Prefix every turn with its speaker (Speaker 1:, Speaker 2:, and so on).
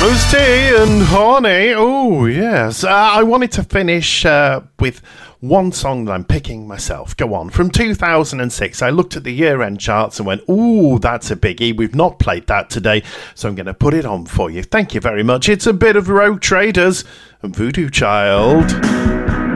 Speaker 1: Tea and Honey. Oh, yes. I wanted to finish with one song that I'm picking myself. Go on. From 2006, I looked at the year-end charts and went, ooh, that's a biggie. We've not played that today, so I'm going to put it on for you. Thank you very much. It's a bit of Rogue Traders and Voodoo Child.